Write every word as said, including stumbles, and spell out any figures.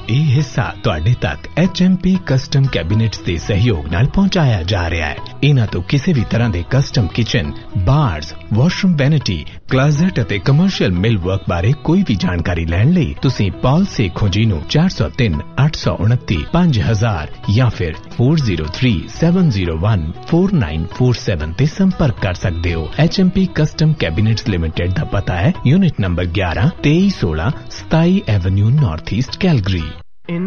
ਇਹ ਹਿੱਸਾ ਤੁਹਾਡੇ ਤੱਕ ਐਚ ਐਮ ਪੀ ਕਸਟਮ ਕੈਬਿਨੇਟਸ ਦੇ ਸਹਿਯੋਗ ਨਾਲ ਪਹੁੰਚਾਇਆ ਜਾ ਰਿਹਾ ਹੈ। ਇਹਨਾਂ ਤੋਂ ਕਿਸੇ ਵੀ ਤਰ੍ਹਾਂ ਦੇ ਕਸਟਮ ਕਿਚਨ, ਬਾਰਸ, ਵਾਸ਼ਰੂਮ ਵੈਨਿਟੀ, ਕਲਾਜ਼ਟ ਅਤੇ ਕਮਰਸ਼ੀਅਲ ਮਿਲ ਵਰਕ ਬਾਰੇ ਕੋਈ ਵੀ ਜਾਣਕਾਰੀ ਲੈਣ ਲਈ ਤੁਸੀਂ ਪਾਲ ਸੇਖੋਂ ਜੀ ਨੂੰ ਚਾਰ ਸੌ ਤਿੰਨ ਅੱਠ ਸੌ ਉਨੱਤੀ ਪੰਜ ਹਜ਼ਾਰ ਜਾਂ ਫਿਰ ਚਾਰ ਜ਼ੀਰੋ ਤਿੰਨ ਸੱਤ ਜ਼ੀਰੋ ਇੱਕ ਚਾਰ ਨੌ ਚਾਰ ਸੱਤ ਤੇ ਸੰਪਰਕ ਕਰ ਸਕਦੇ ਹੋ। H M P custom ਕੈਬਿਨੇਟਸ limited ਦਾ ਪਤਾ ਹੈ ਯੂਨਿਟ ਨੰਬਰ ਗਿਆਰਾਂ ਤੇਈ ਸੋਲਾਂ ਸਤਾਈ ਐਵੇਨਿਊ ਨਾਰਥ ਈਸਟ ਕੈਲਗਰੀ।